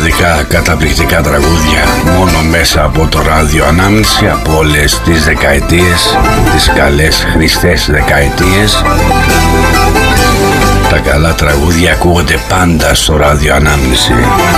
μοναδικά καταπληκτικά τραγούδια μόνο μέσα από το ράδιο Ανάμνηση από όλες τις δεκαετίες, τις καλές χρηστές δεκαετίες. Τα καλά τραγούδια ακούγονται πάντα στο ράδιο Ανάμνηση.